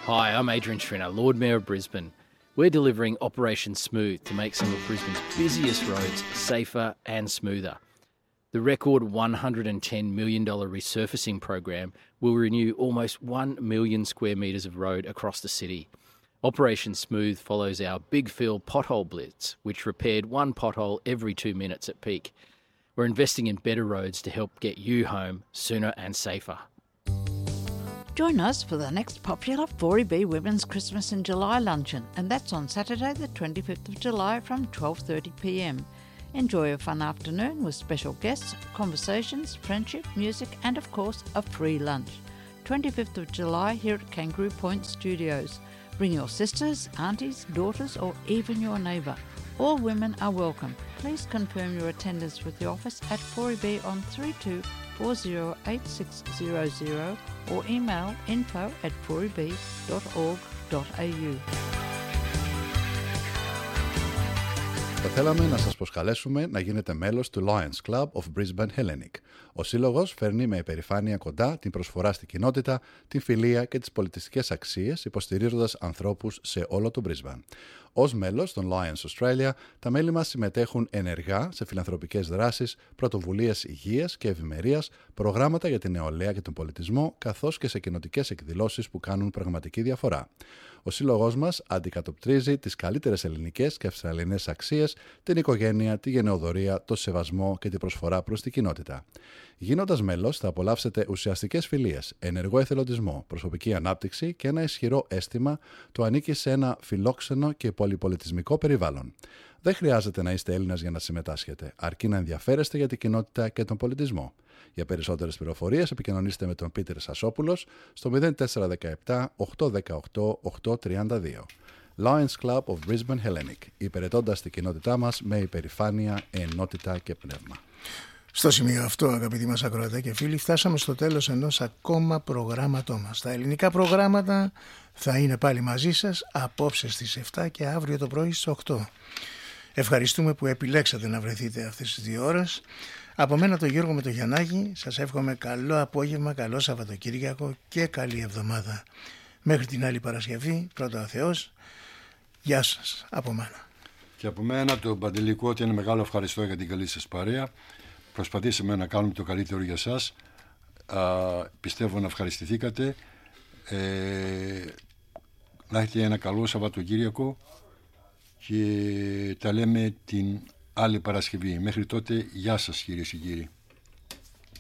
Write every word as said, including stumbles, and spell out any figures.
Hi, I'm Adrian Schrinner, Lord Mayor of Brisbane. We're delivering Operation Smooth to make some of Brisbane's busiest roads safer and smoother. The record one hundred ten million dollars resurfacing program will renew almost one million square metres of road across the city. Operation Smooth follows our Big Fill pothole blitz, which repaired one pothole every two minutes at peak. We're investing in better roads to help get you home sooner and safer. Join us for the next popular four E B Women's Christmas in July luncheon, and that's on Saturday the twenty-fifth of July from twelve thirty p m. Enjoy a fun afternoon with special guests, conversations, friendship, music and of course a free lunch. twenty-fifth of July here at Kangaroo Point Studios. Bring your sisters, aunties, daughters or even your neighbour. All women are welcome. Please confirm your attendance with the office at four E B on three two four zero eight six zero zero or email info at four e b dot org dot a u. Θα θέλαμε να σας προσκαλέσουμε να γίνετε μέλος του Lions Club of Brisbane Hellenic. Ο σύλλογος φέρνει με υπερηφάνεια κοντά την προσφορά στην κοινότητα, την φιλία και τις πολιτιστικές αξίες, υποστηρίζοντας ανθρώπους σε όλο το Brisbane. Ως μέλος των Lions Australia, τα μέλη μας συμμετέχουν ενεργά σε φιλανθρωπικές δράσεις, πρωτοβουλίες υγείας και ευημερίας, προγράμματα για την νεολαία και τον πολιτισμό, καθώς και σε κοινοτικές εκδηλώσεις που κάνουν πραγματική διαφορά. Ο σύλλογός μας αντικατοπτρίζει τις καλύτερες ελληνικές και αυστραλιανές αξίες, την οικογένεια, τη γενεοδορία, το σεβασμό και την προσφορά προς την κοινότητα. Γίνοντας μέλος, θα απολαύσετε ουσιαστικές φιλίες, ενεργό εθελοντισμό, προσωπική ανάπτυξη και ένα ισχυρό αίσθημα του ανήκει σε ένα φιλόξενο και πολυπολιτισμικό περιβάλλον. Δεν χρειάζεται να είστε Έλληνας για να συμμετάσχετε, αρκεί να ενδιαφέρεστε για την κοινότητα και τον πολιτισμό. Για περισσότερες πληροφορίες επικοινωνήστε με τον Πίτερ Σασόπουλος στο μηδέν τέσσερα ένα επτά οκτώ ένα οκτώ οκτώ τρία δύο. Lions Club of Brisbane Hellenic, υπηρετώντας την κοινότητά μας με υπερηφάνεια, ενότητα και πνεύμα. Στο σημείο αυτό, αγαπητοί μας ακροατές και φίλοι, φτάσαμε στο τέλος ενός ακόμα προγράμματό μας. Τα ελληνικά προγράμματα θα είναι πάλι μαζί σας απόψε στις επτά και αύριο το πρωί στις οκτώ. Ευχαριστούμε που επιλέξατε να βρεθείτε αυτές τις δύο ώρες. Από μένα τον Γιώργο με τον Γιαννάκη σας εύχομαι καλό απόγευμα, καλό Σαββατοκύριακο και καλή εβδομάδα. Μέχρι την άλλη Παρασκευή, πρώτα ο Θεός, γεια σας από μένα. Και από μένα τον Παντελικό ότι είναι μεγάλο ευχαριστώ για την καλή σας παρέα. Προσπαθήσαμε να κάνουμε το καλύτερο για σας. Α, πιστεύω να ευχαριστηθήκατε. Ε, να έχετε ένα καλό Σαββατοκύριακο και τα λέμε την άλλη Παρασκευή. Μέχρι τότε, γεια σας κυρίες και κύριοι.